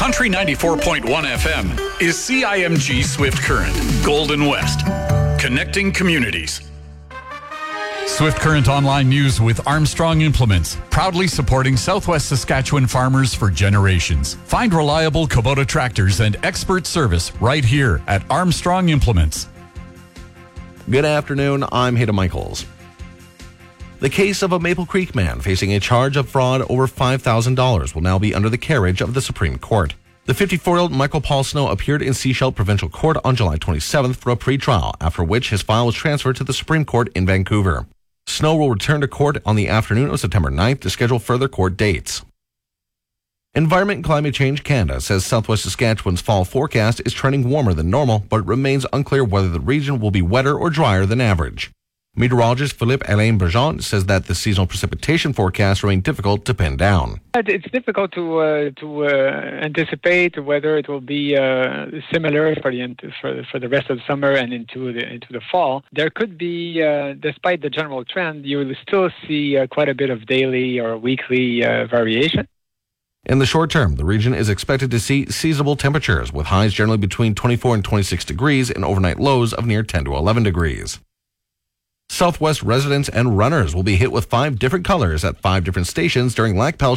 Country 94.1 FM is CIMG Swift Current, Golden West, connecting communities. Swift Current Online News with Armstrong Implements, proudly supporting Southwest Saskatchewan farmers for generations. Find reliable Kubota tractors and expert service right here at Armstrong Implements. Good afternoon, I'm Hayden Michaels. The case of a Maple Creek man facing a charge of fraud over $5,000 will now be under the carriage of the Supreme Court. The 54-year-old Michael Paul Snow appeared in Sechelt Provincial Court on July 27th for a pre-trial, after which his file was transferred to the Supreme Court in Vancouver. Snow will return to court on the afternoon of September 9th to schedule further court dates. Environment and Climate Change Canada says Southwest Saskatchewan's fall forecast is trending warmer than normal, but it remains unclear whether the region will be wetter or drier than average. Meteorologist Philippe-Alain Bergeon says that the seasonal precipitation forecasts remain difficult to pin down. It's difficult to anticipate whether it will be similar for the rest of the summer and into the fall. There could be, despite the general trend, you will still see quite a bit of daily or weekly variation. In the short term, the region is expected to see seasonable temperatures, with highs generally between 24 and 26 degrees and overnight lows of near 10 to 11 degrees. Southwest residents and runners will be hit with 5 different colors at 5 different stations during Lac Pelle